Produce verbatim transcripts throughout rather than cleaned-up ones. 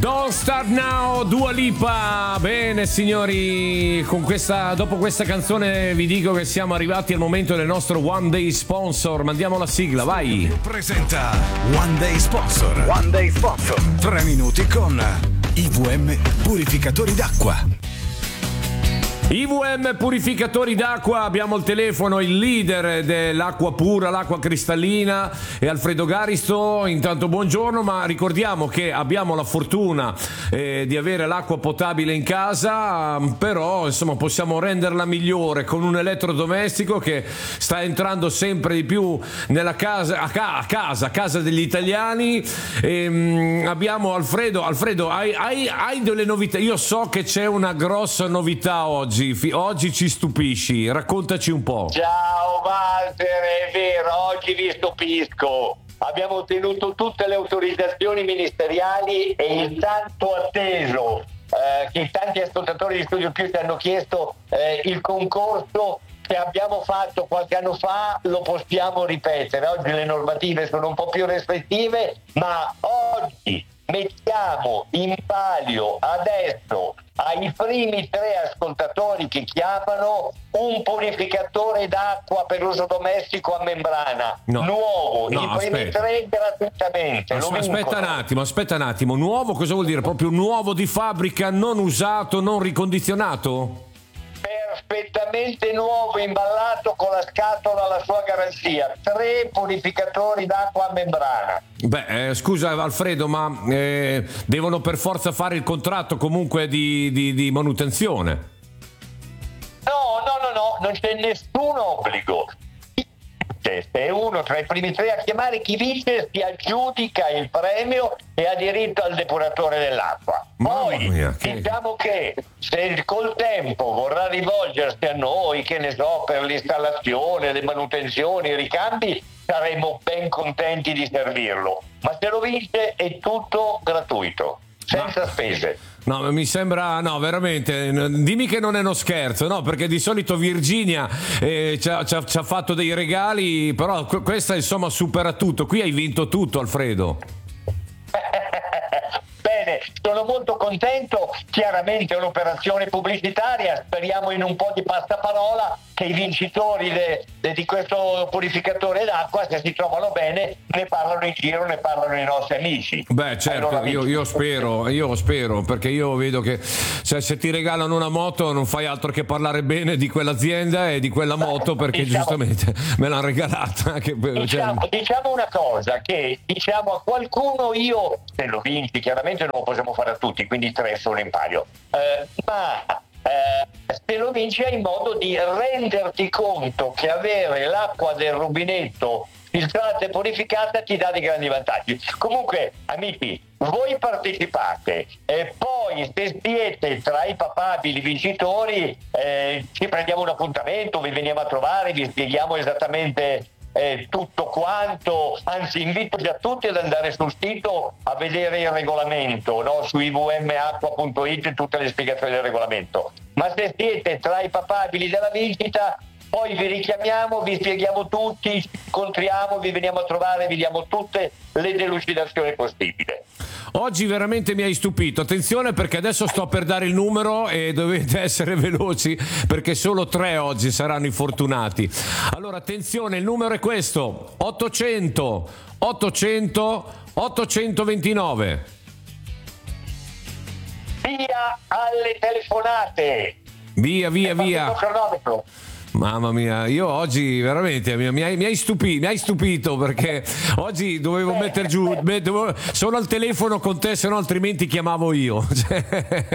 Don't Start Now, Dua Lipa. Bene signori, con questa, dopo questa canzone vi dico che siamo arrivati al momento del nostro One Day Sponsor. Mandiamo la sigla, vai. Presenta One Day Sponsor. One Day Sponsor. Tre minuti con I V M Purificatori d'acqua. I V M Purificatori d'acqua, abbiamo il telefono, il leader dell'acqua pura, l'acqua cristallina, è Alfredo Garisto. Intanto buongiorno, ma ricordiamo che abbiamo la fortuna eh, di avere l'acqua potabile in casa, però insomma possiamo renderla migliore con un elettrodomestico che sta entrando sempre di più nella casa, a, ca- a casa, a casa degli italiani. E, mh, abbiamo Alfredo, Alfredo hai, hai, hai delle novità? Io so che c'è una grossa novità oggi. Oggi ci stupisci, raccontaci un po'. Ciao Walter, è vero, oggi vi stupisco. Abbiamo ottenuto tutte le autorizzazioni ministeriali e il tanto atteso, eh, che tanti ascoltatori di Studio Più ti hanno chiesto, eh, il concorso che abbiamo fatto qualche anno fa lo possiamo ripetere. Oggi le normative sono un po' più restrittive, ma oggi mettiamo in palio adesso ai primi tre ascoltatori che chiamano un purificatore d'acqua per uso domestico a membrana no. nuovo, no, i primi aspetta. tre gratuitamente. As- lo aspetta un attimo, aspetta un attimo, nuovo cosa vuol dire? Proprio nuovo di fabbrica, non usato, non ricondizionato? Perfettamente nuovo, imballato con la scatola alla sua garanzia. Tre purificatori d'acqua a membrana. Beh, eh, scusa Alfredo, ma eh, devono per forza fare il contratto comunque di, di, di manutenzione? No, no, no, no, non c'è nessun obbligo. Se è uno tra i primi tre a chiamare, chi vince si aggiudica il premio e ha diritto al depuratore dell'acqua. Poi mia, che... diciamo che se col tempo vorrà rivolgersi a noi, che ne so, per l'installazione, le manutenzioni, i ricambi, saremo ben contenti di servirlo. Ma se lo vince è tutto gratuito, senza no. spese. No, mi sembra, no, veramente, dimmi che non è uno scherzo, no, perché di solito Virginia eh, ci, ha, ci, ha, ci ha fatto dei regali, però questa insomma supera tutto, qui hai vinto tutto Alfredo. Bene, sono molto contento, chiaramente è un'operazione pubblicitaria, speriamo in un po' di passaparola che i vincitori de, de, di questo purificatore d'acqua, se si trovano bene, ne parlano in giro, ne parlano i nostri amici. Beh certo, allora, io, io spero, io spero, perché io vedo che se, se ti regalano una moto non fai altro che parlare bene di quell'azienda e di quella moto, perché diciamo, giustamente me l'hanno regalata. Che, diciamo, cioè... diciamo una cosa, che diciamo a qualcuno io, se lo vinci chiaramente non lo possiamo fare a tutti, quindi tre sono in palio, eh, ma eh, se lo vinci hai modo di renderti conto che avere l'acqua del rubinetto filtrata e purificata ti dà dei grandi vantaggi. Comunque amici, voi partecipate e poi se siete tra i papabili vincitori eh, ci prendiamo un appuntamento, vi veniamo a trovare, vi spieghiamo esattamente Eh, tutto quanto, anzi invito già tutti ad andare sul sito a vedere il regolamento, no? Su i v m acqua punto i t tutte le spiegazioni del regolamento. Ma se siete tra i papabili della vincita, poi vi richiamiamo, vi spieghiamo tutti, ci incontriamo, vi veniamo a trovare, vi diamo tutte le delucidazioni possibili. Oggi veramente mi hai stupito, attenzione perché adesso sto per dare il numero e dovete essere veloci perché solo tre oggi saranno i fortunati. Allora attenzione, il numero è questo: ottocento ottocento ottocentoventinove. Via alle telefonate. Via, via, via. Cronometro. Mamma mia, io oggi veramente mi, mi, hai, mi, hai stupito, mi hai stupito perché oggi dovevo mettere giù, dovevo, sono al telefono con te, se no altrimenti chiamavo io. non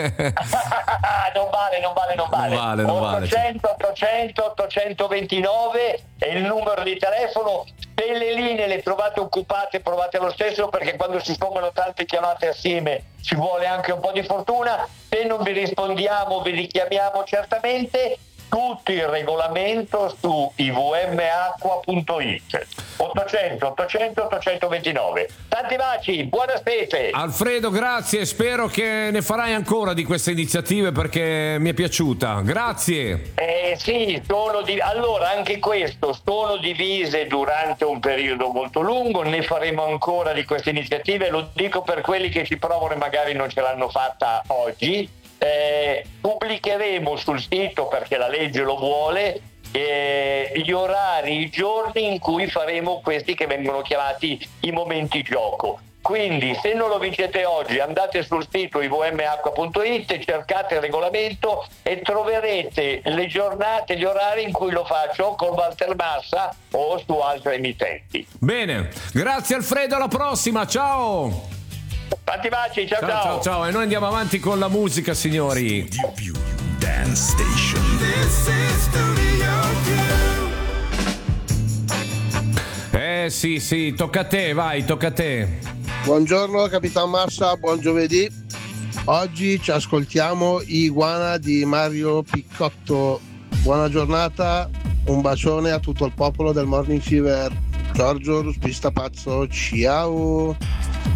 vale, non vale, non vale. Non vale, non ottocento vale. ottocento ottocentoventinove è il numero di telefono. Se le linee le trovate occupate, provate lo stesso, perché quando si pongono tante chiamate assieme ci vuole anche un po' di fortuna. Se non vi rispondiamo, vi richiamiamo certamente. tutto il regolamento su i v m acqua punto it. ottocento ottocento ottocentoventinove. Tanti baci, buona specie. Alfredo, grazie, spero che ne farai ancora di queste iniziative perché mi è piaciuta. Grazie. Eh sì, sono di... allora anche questo, sono divise durante un periodo molto lungo, ne faremo ancora di queste iniziative, lo dico per quelli che ci provano e magari non ce l'hanno fatta oggi. Eh, pubblicheremo sul sito, perché la legge lo vuole, eh, gli orari, i giorni in cui faremo questi che vengono chiamati i momenti gioco. Quindi se non lo vincete oggi andate sul sito i v m acqua punto it, cercate il regolamento e troverete le giornate, gli orari in cui lo faccio con Walter Massa o su altre emittenti. Bene, grazie Alfredo, alla prossima, ciao. Tanti baci, ciao Ciao ciao. ciao ciao, e noi andiamo avanti con la musica, signori. Studio Più Dance Station. This is Studio Più. Eh sì sì, tocca a te, vai, tocca a te. Buongiorno Capitan Massa, buon giovedì. Oggi ci ascoltiamo Iguana di Mario Piccotto. Buona giornata, un bacione a tutto il popolo del Morning Fever. Giorgio Ruspista Pazzo, ciao.